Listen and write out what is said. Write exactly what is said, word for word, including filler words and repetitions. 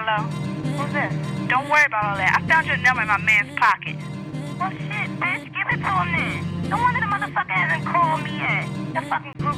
Hello? Who's this? Don't worry about all that. I found your number in my man's pocket. Well, shit, bitch. Give it to him then. No wonder the motherfucker hasn't called me yet. The fucking group